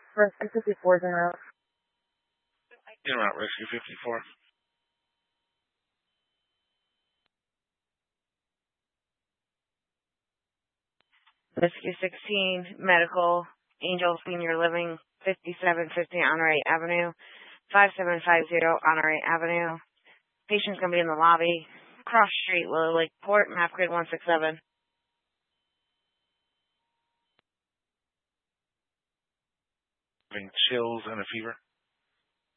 Rescue 54 is en route. En route, Rescue 54. Rescue 16, medical, Angel Senior Living, 5750 Honoré Avenue, 5750 Honoré Avenue. Patient's going to be in the lobby, cross street, Lily Lake Port, map grid 167. Having chills and a fever.